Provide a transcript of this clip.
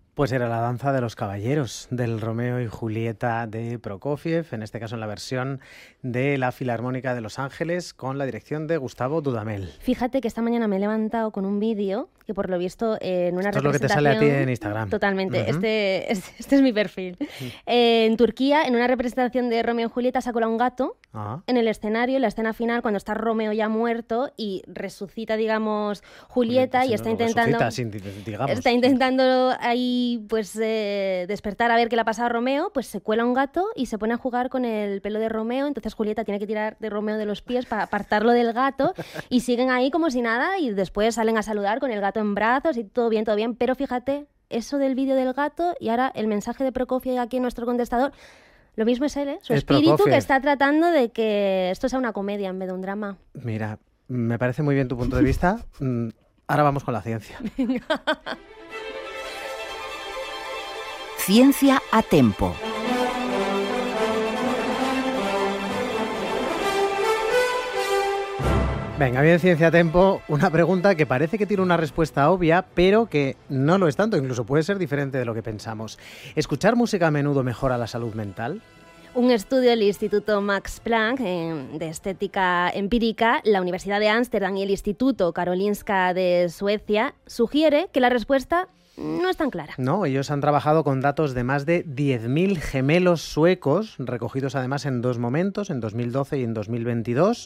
Pues era la danza de los caballeros, del Romeo y Julieta de Prokofiev, en este caso en la versión de la Filarmónica de Los Ángeles, con la dirección de Gustavo Dudamel. Fíjate que esta mañana me he levantado con un vídeo que por lo visto en una Esto es representación... lo que te sale a ti en Instagram. Totalmente, este es mi perfil. En Turquía, en una representación de Romeo y Julieta, se ha colado un gato en el escenario, en la escena final, cuando está Romeo ya muerto y resucita, digamos, Julieta y está intentando ahí pues despertar a ver qué le ha pasado a Romeo, pues se cuela un gato y se pone a jugar con el pelo de Romeo, entonces Julieta tiene que tirar de Romeo de los pies para apartarlo del gato y siguen ahí como si nada y después salen a saludar con el gato en brazos y todo bien, pero fíjate, eso del vídeo del gato y ahora el mensaje de Prokofiev aquí en nuestro contestador, lo mismo es él, su espíritu Prokofiev, que está tratando de que esto sea una comedia en vez de un drama. Mira, me parece muy bien tu punto de vista. Ahora vamos con la ciencia. Ciencia a tempo. Venga, bien, Ciencia a Tempo, una pregunta que parece que tiene una respuesta obvia, pero que no lo es tanto, incluso puede ser diferente de lo que pensamos. ¿Escuchar música a menudo mejora la salud mental? Un estudio del Instituto Max Planck de estética empírica, la Universidad de Ámsterdam y el Instituto Karolinska de Suecia sugiere que la respuesta no es tan clara. No, ellos han trabajado con datos de más de 10.000 gemelos suecos, recogidos además en dos momentos, en 2012 y en 2022.